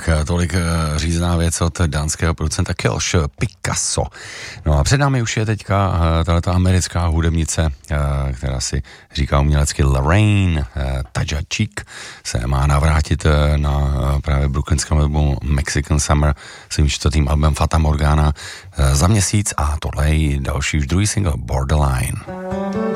Tak tolik řízená věc od dánského producenta Kjellsh Picasso. No a před námi už je teďka tato americká hudebnice, která si říká umělecky Lorraine Tajacik, se má navrátit na právě brooklynském albumu Mexican Summer svým čtvrtým albumem Fata Morgana za měsíc a tohle je další už druhý single Borderline.